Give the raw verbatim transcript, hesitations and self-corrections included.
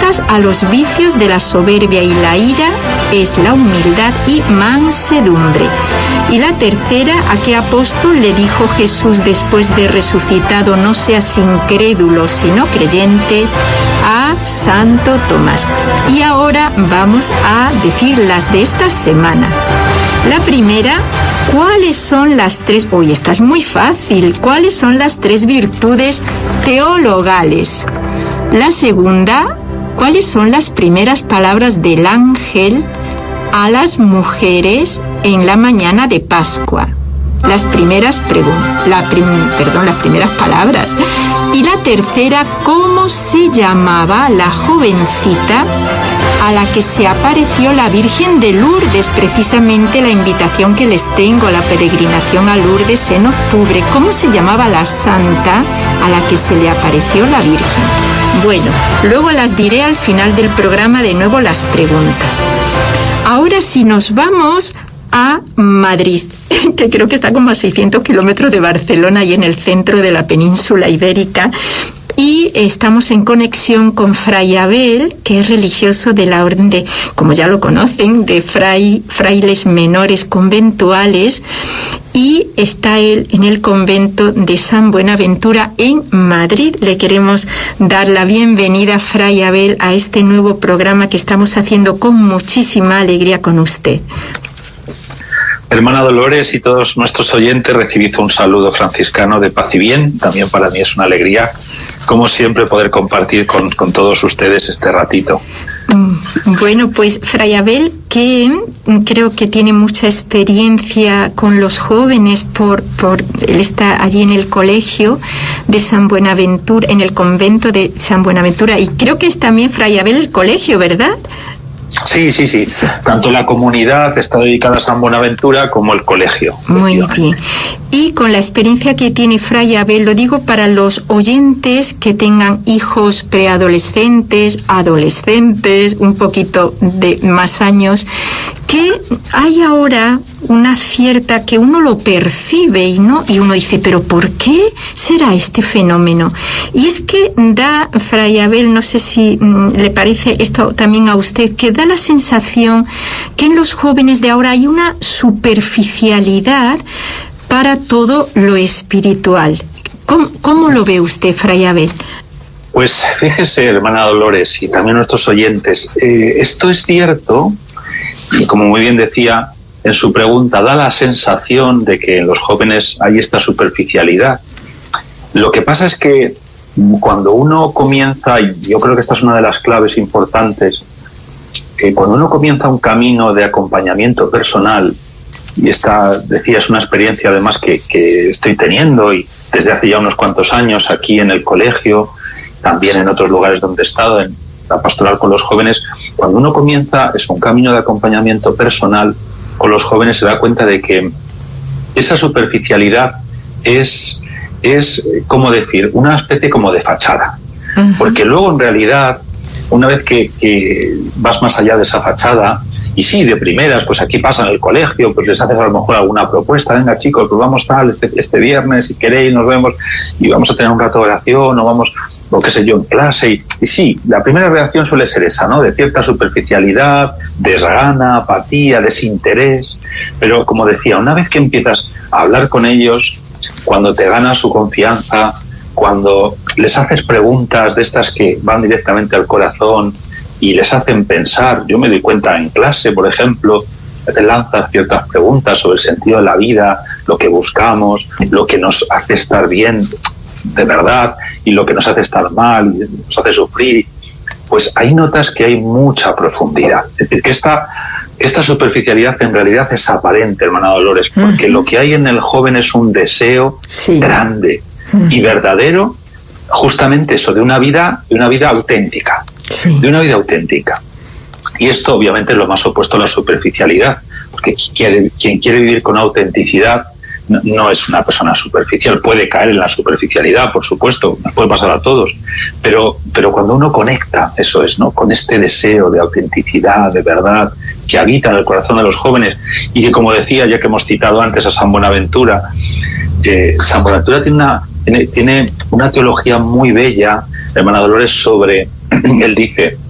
opuestas a los vicios de la soberbia y la ira es la humildad y mansedumbre. Y la tercera, ¿a qué apóstol le dijo Jesús después de resucitado: no seas incrédulo sino creyente? A Santo Tomás. Y ahora vamos a decir las de esta semana. La primera, ¿cuáles son las tres? Uy, esta es muy fácil. ¿Cuáles son las tres virtudes teologales? La segunda, ¿cuáles son las primeras palabras del ángel a las mujeres en la mañana de Pascua? Las primeras preguntas, la prim, perdón, las primeras palabras. Y la tercera, ¿cómo se llamaba la jovencita a la que se apareció la Virgen de Lourdes? Precisamente la invitación que les tengo, la peregrinación a Lourdes en octubre. ¿Cómo se llamaba la santa a la que se le apareció la Virgen? Bueno, luego las diré al final del programa, de nuevo las preguntas. Ahora sí nos vamos a Madrid, que creo que está como a seiscientos kilómetros de Barcelona y en el centro de la península ibérica. Y estamos en conexión con Fray Abel, que es religioso de la orden de, como ya lo conocen, de fray, frailes menores conventuales, y está él en el convento de San Buenaventura en Madrid. Le queremos dar la bienvenida, Fray Abel, a este nuevo programa que estamos haciendo con muchísima alegría con usted. Hermana Dolores y todos nuestros oyentes, recibid un saludo franciscano de paz y bien. También para mí es una alegría, como siempre, poder compartir con, con todos ustedes este ratito. Bueno, pues Fray Abel, que creo que tiene mucha experiencia con los jóvenes, por, por él está allí en el colegio de San Buenaventura, en el convento de San Buenaventura, y creo que es también Fray Abel el colegio, ¿verdad? Sí, sí, sí. Tanto la comunidad está dedicada a San Buenaventura como el colegio. Muy bien. Y con la experiencia que tiene Fray Abel, lo digo para los oyentes que tengan hijos preadolescentes, adolescentes, un poquito de más años, que hay ahora una cierta, que uno lo percibe y no, y uno dice, pero ¿por qué será este fenómeno? Y es que da, Fray Abel, no sé si mmm, le parece esto también a usted, que da la sensación que en los jóvenes de ahora hay una superficialidad para todo lo espiritual. ¿Cómo, cómo lo ve usted, Fray Abel? Pues fíjese, hermana Dolores, y también nuestros oyentes, eh, esto es cierto, y como muy bien decía en su pregunta, da la sensación de que en los jóvenes hay esta superficialidad. Lo que pasa es que cuando uno comienza, y yo creo que esta es una de las claves importantes, que cuando uno comienza un camino de acompañamiento personal, y esta, decía, es una experiencia además que, que estoy teniendo, y desde hace ya unos cuantos años aquí en el colegio, también en otros lugares donde he estado, en la pastoral con los jóvenes, cuando uno comienza es un camino de acompañamiento personal con los jóvenes, se da cuenta de que esa superficialidad es, es como decir, una especie como de fachada. Uh-huh. Porque luego en realidad, una vez que, que vas más allá de esa fachada, y sí, de primeras, pues aquí pasa en el colegio, pues les haces a lo mejor alguna propuesta, venga chicos, pues vamos tal, este, este viernes, si queréis nos vemos y vamos a tener un rato de oración, o vamos, o qué sé yo, en clase, y, y sí, la primera reacción suele ser esa, ¿no? De cierta superficialidad, desgana, apatía, desinterés, pero como decía, una vez que empiezas a hablar con ellos, cuando te ganas su confianza, cuando les haces preguntas de estas que van directamente al corazón y les hacen pensar, yo me doy cuenta en clase, por ejemplo, te lanzas ciertas preguntas sobre el sentido de la vida, lo que buscamos, lo que nos hace estar bien de verdad y lo que nos hace estar mal y nos hace sufrir, pues ahí notas que hay mucha profundidad. Es decir, que esta, esta superficialidad en realidad es aparente, hermana Dolores, porque uh-huh. lo que hay en el joven es un deseo sí. grande uh-huh. y verdadero, justamente eso, de una vida, de una vida auténtica. Sí. De una vida auténtica. Y esto obviamente es lo más opuesto a la superficialidad, porque quiere, quien quiere vivir con autenticidad no, no es una persona superficial, puede caer en la superficialidad, por supuesto, nos puede pasar a todos, pero, pero cuando uno conecta, eso es, ¿no? Con este deseo de autenticidad, de verdad, que habita en el corazón de los jóvenes, y que, como decía, ya que hemos citado antes a San Buenaventura, eh, San Buenaventura tiene una, tiene, tiene una teología muy bella, hermana Dolores, sobre, él dice,